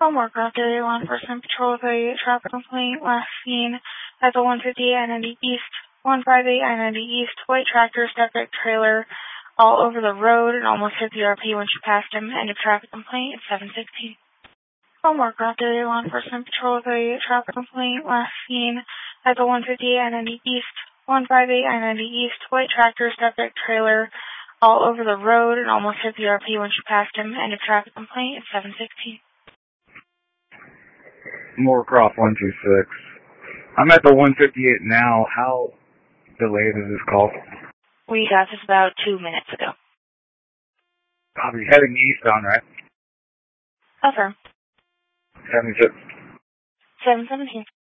Home Aircraft Area Law Enforcement Patrol with a traffic complaint last seen at the 158 I-90 East, 158 I-90 East, white tractor, step-deck trailer, all over the road and almost hit the RP when she passed him. End of traffic complaint at 7:16. Home Aircraft Area Law Enforcement Patrol with a traffic complaint last seen at the 158 I-90 East, 158 I-90 East, white tractor, step-deck trailer, all over the road and almost hit the RP when she passed him. End of traffic complaint at 7:16. Moorcroft 126. I'm at the 158 now. How delayed is this call? We got this about 2 minutes ago. I'll be heading eastbound, right? Affirm. 76. 717.